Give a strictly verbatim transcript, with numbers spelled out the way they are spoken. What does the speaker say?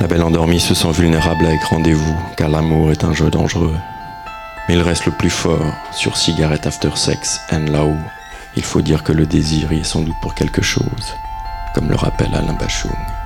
La belle endormie se sent vulnérable avec rendez-vous, car l'amour est un jeu dangereux. Mais il reste le plus fort sur Cigarette After Sex and là-haut. Il faut dire que le désir y est sans doute pour quelque chose, comme le rappelle Alain Bachung.